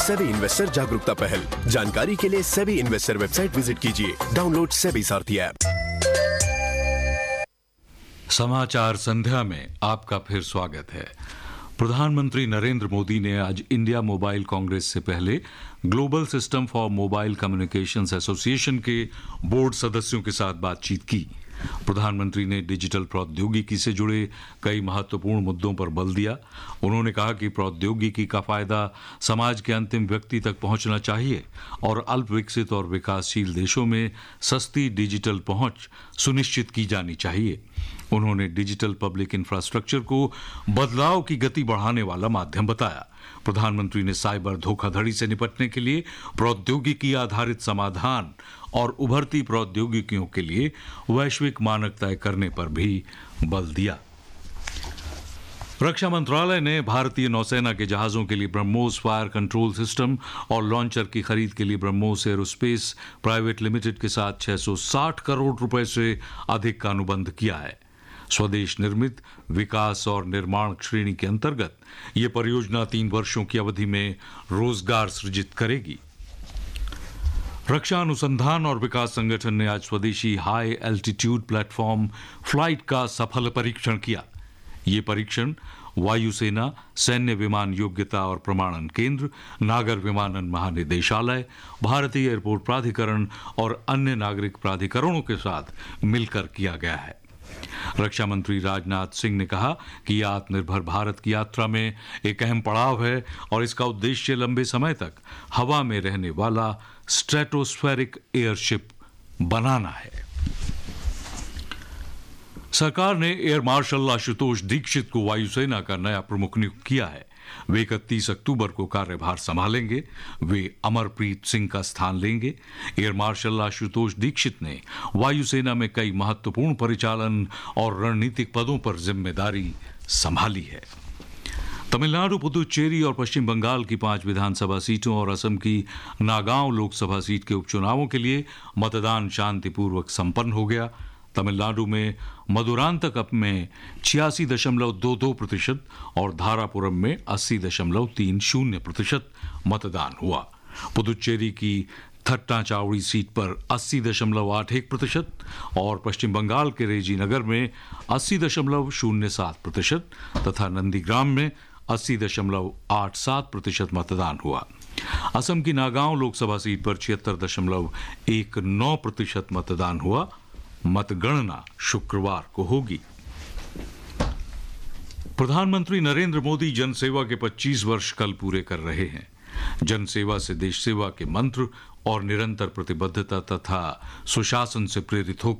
SEBI investor जागरूकता पहल। जानकारी के लिए सेबी इन्वेस्टर वेबसाइट विजिट कीजिए। डाउनलोड सेबी सारथी ऐप। समाचार संध्या में आपका फिर स्वागत है। प्रधानमंत्री नरेंद्र मोदी ने आज इंडिया मोबाइल कांग्रेस से पहले global system for mobile communications association के बोर्ड सदस्यों के साथ बातचीत की। प्रधानमंत्री ने डिजिटल प्रौद्योगिकी से जुड़े कई महत्वपूर्ण मुद्दों पर बल दिया। उन्होंने कहा कि प्रौद्योगिकी का फायदा समाज के अंतिम व्यक्ति तक पहुंचना चाहिए और अल्प विकसित और विकासशील देशों में सस्ती डिजिटल पहुंच सुनिश्चित की जानी चाहिए। उन्होंने डिजिटल पब्लिक इंफ्रास्ट्रक्चर को बदलाव की गति बढ़ाने वाला माध्यम बताया। प्रधानमंत्री ने साइबर धोखाधड़ी से निपटने के लिए प्रौद्योगिकी आधारित समाधान और उभरती प्रौद्योगिकियों के लिए वैश्विक मानक तय करने पर भी बल दिया। रक्षा मंत्रालय ने भारतीय नौसेना के जहाजों के लिए ब्रह्मोस फायर कंट्रोल सिस्टम और लॉन्चर की खरीद के लिए ब्रह्मोस एरोस्पेस प्राइवेट लिमिटेड के साथ 660 करोड़ रुपए से अधिक का अनुबंध किया है। स्वदेश निर्मित विकास और निर्माण श्रेणी के अंतर्गत यह परियोजना 3 वर्षों की अवधि में रोजगार सृजित करेगी। रक्षा अनुसंधान और विकास संगठन ने आज स्वदेशी हाई एल्टीट्यूड प्लेटफॉर्म फ्लाइट का सफल परीक्षण किया। ये परीक्षण वायुसेना, सैन्य विमान योग्यता और प्रमाणन केंद्र, नागर विमानन महानिदेशालय, भारतीय एयरपोर्ट प्राधिकरण और अन्य नागरिक प्राधिकरणों के साथ मिलकर किया गया है। रक्षा मंत्री राजनाथ सिंह ने कहा कि यह आत्मनिर्भर भारत की यात्रा में एक अहम पड़ाव है और इसका उद्देश्य लंबे समय तक हवा में रहने वाला स्ट्रेटोस्फेरिक एयरशिप बनाना है। सरकार ने एयर मार्शल आशुतोष दीक्षित को वायुसेना का नया प्रमुख नियुक्त किया है। वे 31 अक्टूबर को कार्यभार संभालेंगे। वे अमरप्रीत सिंह का स्थान लेंगे। एयर मार्शल आशुतोष दीक्षित ने वायुसेना में कई महत्वपूर्ण परिचालन और रणनीतिक पदों पर जिम्मेदारी संभाली है। तमिलनाडु, पुदुचेरी और पश्चिम बंगाल की 5 विधानसभा सीटों और असम की नागांव लोकसभा सीट के उपचुनावों के लिए मतदान शांतिपूर्वक संपन्न हो गया। तमिलनाडु में मदुरांतकम में 86.22% और धारापुरम में 80.30% मतदान हुआ। पुदुचेरी की थट्टाचाउड़ी सीट पर 80.81% और पश्चिम बंगाल के रेजीनगर में 80.07% तथा नंदीग्राम में 80.87% मतदान हुआ। असम की नागांव लोकसभा सीट पर 76.19% मतदान हुआ। मतगणना शुक्रवार को होगी। प्रधानमंत्री नरेंद्र मोदी जनसेवा के 25 वर्ष कल पूरे कर रहे हैं। जनसेवा से देश सेवा के मंत्र और निरंतर प्रतिबद्धता तथा सुशासन से प्रेरित होकर